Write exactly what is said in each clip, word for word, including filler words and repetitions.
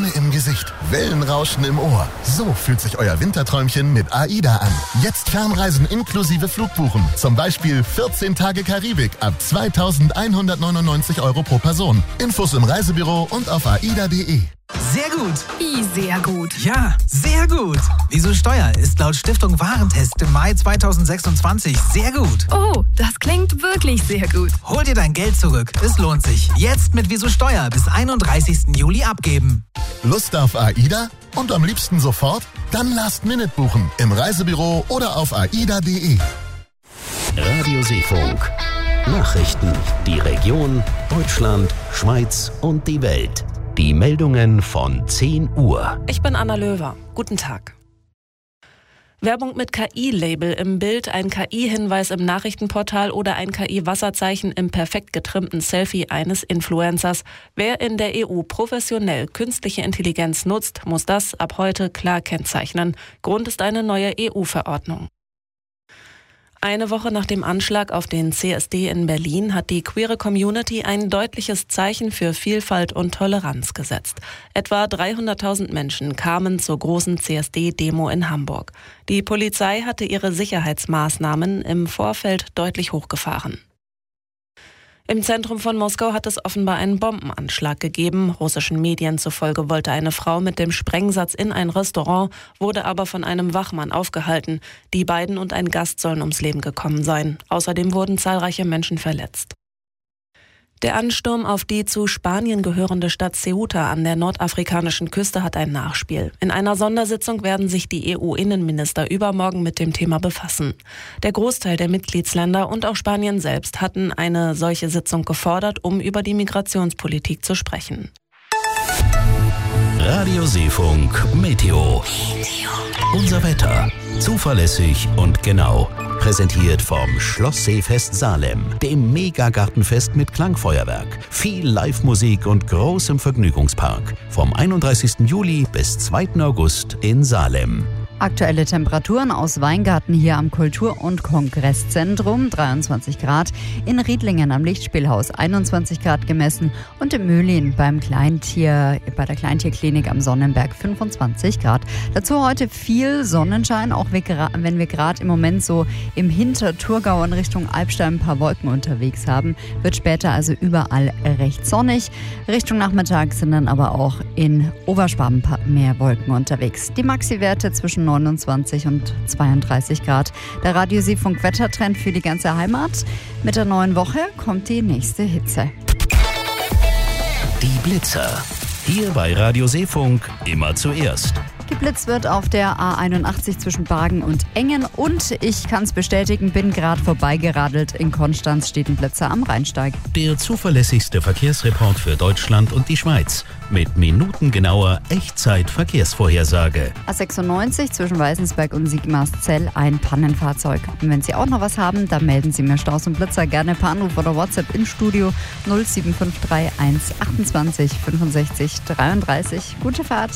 Sonne im Gesicht, Wellenrauschen im Ohr. So fühlt sich euer Winterträumchen mit AIDA an. Jetzt Fernreisen inklusive Flugbuchen. Zum Beispiel vierzehn Tage Karibik ab zweitausendeinhundertneunundneunzig Euro pro Person. Infos im Reisebüro und auf aida punkt de. Sehr gut. Wie sehr gut? Ja, sehr gut. Wieso Steuer ist laut Stiftung Warentest im Mai zweitausendsechsundzwanzig sehr gut. Oh, das klingt wirklich sehr gut. Hol dir dein Geld zurück. Es lohnt sich. Jetzt mit Wieso Steuer bis einunddreißigsten Juli abgeben. Lust auf AIDA? Und am liebsten sofort? Dann Last Minute buchen. Im Reisebüro oder auf aida punkt de. Radio Seefunk. Nachrichten. Die Region, Deutschland, Schweiz und die Welt. Die Meldungen von zehn Uhr. Ich bin Anna Löwer. Guten Tag. Werbung mit K I-Label im Bild, ein K I-Hinweis im Nachrichtenportal oder ein K I-Wasserzeichen im perfekt getrimmten Selfie eines Influencers. Wer in der E U professionell künstliche Intelligenz nutzt, muss das ab heute klar kennzeichnen. Grund ist eine neue E U-Verordnung. Eine Woche nach dem Anschlag auf den C S D in Berlin hat die queere Community ein deutliches Zeichen für Vielfalt und Toleranz gesetzt. Etwa dreihunderttausend Menschen kamen zur großen C S D-Demo in Hamburg. Die Polizei hatte ihre Sicherheitsmaßnahmen im Vorfeld deutlich hochgefahren. Im Zentrum von Moskau hat es offenbar einen Bombenanschlag gegeben. Russischen Medien zufolge wollte eine Frau mit dem Sprengsatz in ein Restaurant, wurde aber von einem Wachmann aufgehalten. Die beiden und ein Gast sollen ums Leben gekommen sein. Außerdem wurden zahlreiche Menschen verletzt. Der Ansturm auf die zu Spanien gehörende Stadt Ceuta an der nordafrikanischen Küste hat ein Nachspiel. In einer Sondersitzung werden sich die E U-Innenminister übermorgen mit dem Thema befassen. Der Großteil der Mitgliedsländer und auch Spanien selbst hatten eine solche Sitzung gefordert, um über die Migrationspolitik zu sprechen. Radio Seefunk Meteo. Unser Wetter. Zuverlässig und genau. Präsentiert vom Schloss Seefest Salem, dem Megagartenfest mit Klangfeuerwerk, viel Live-Musik und großem Vergnügungspark. Vom einunddreißigsten Juli bis zweiten August in Salem. Aktuelle Temperaturen aus Weingarten hier am Kultur- und Kongresszentrum, dreiundzwanzig Grad, in Riedlingen am Lichtspielhaus einundzwanzig Grad gemessen und in Möhlin beim Kleintier, bei der Kleintierklinik am Sonnenberg fünfundzwanzig Grad. Dazu heute viel Sonnenschein, auch wenn wir gerade im Moment so im Hinterthurgau in Richtung Albstein ein paar Wolken unterwegs haben, wird später also überall recht sonnig. Richtung Nachmittag sind dann aber auch in Oberschwaben mehr Wolken unterwegs. Die Maxi-Werte zwischen neunundzwanzig und zweiunddreißig Grad. Der Radio Seefunk Wettertrend für die ganze Heimat. Mit der neuen Woche kommt die nächste Hitze. Die Blitzer. Hier bei Radio Seefunk immer zuerst. Geblitzt wird auf der A einundachtzig zwischen Bargen und Engen und ich kann es bestätigen, bin gerade vorbeigeradelt. In Konstanz steht ein Blitzer am Rheinsteig. Der zuverlässigste Verkehrsreport für Deutschland und die Schweiz mit minutengenauer Echtzeit-Verkehrsvorhersage. A sechsundneunzig zwischen Weißensberg und Sigmarszell ein Pannenfahrzeug. Und wenn Sie auch noch was haben, dann melden Sie mir Staus und Blitzer gerne per Anruf oder WhatsApp ins Studio null sieben fünf drei eins achtundzwanzig fünfundsechzig dreiunddreißig. Gute Fahrt!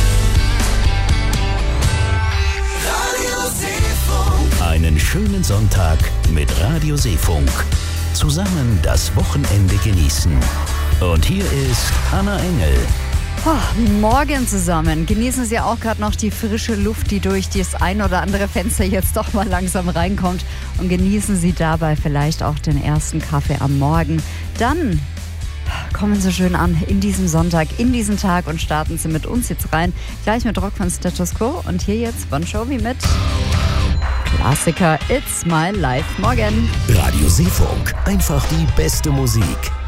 Einen schönen Sonntag mit Radio Seefunk. Zusammen das Wochenende genießen. Und hier ist Anna Engel. Oh, morgen zusammen. Genießen Sie auch gerade noch die frische Luft, die durch das ein oder andere Fenster jetzt doch mal langsam reinkommt. Und genießen Sie dabei vielleicht auch den ersten Kaffee am Morgen. Dann kommen Sie schön an in diesem Sonntag, in diesen Tag und starten Sie mit uns jetzt rein. Gleich mit Rock von Status Quo und hier jetzt Bon Jovi mit Klassiker It's My Life. Morgen. Radio Seefunk. Einfach die beste Musik.